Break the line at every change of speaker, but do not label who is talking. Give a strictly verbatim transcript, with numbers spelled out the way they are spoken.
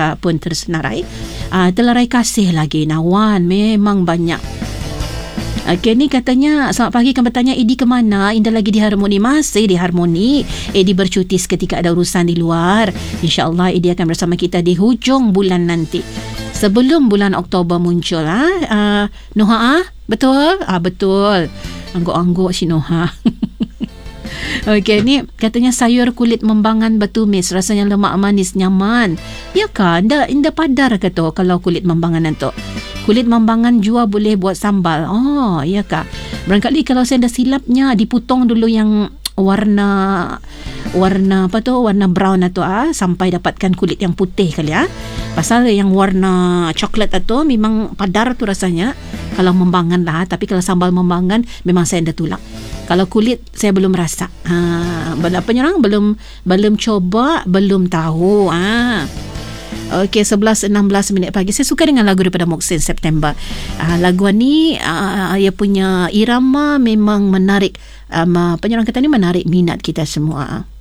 uh, pun tersenarai. Uh, telarai kasih lagi Nawan, memang banyak. Okey, ni katanya selamat pagi, kan bertanya Edi ke mana? Indah lagi di Harmoni. Masih di Harmoni. Edi bercuti seketika ada urusan di luar. InsyaAllah Edi akan bersama kita di hujung bulan nanti, sebelum bulan Oktober muncul. Ha? Uh, Noha, ah? Betul? Ah, betul. Angguk-angguk si Noha. Okey, ni katanya sayur kulit membangan bertumis, rasanya lemak manis, nyaman. Ya kan? Indah, indah padar ke tu kalau kulit membangan tu? Kulit membangan jua boleh buat sambal. Oh, ya kah? Barangkali kalau saya dah silapnya, dipotong dulu yang warna warna apa tu? Warna brown tu ah, sampai dapatkan kulit yang putih kali ah. Pasal yang warna coklat tu memang padar tu rasanya kalau membangan lah, tapi kalau sambal membangan memang saya dah tulak. Kalau kulit saya belum rasa. Ha, apa nyerang belum belum coba, belum tahu ah. Okey, sebelas enam belas minit pagi. Saya suka dengan lagu daripada Moksin September. Uh, lagu ni uh, ia punya irama memang menarik, um, apa orang kata ni, menarik minat kita semua.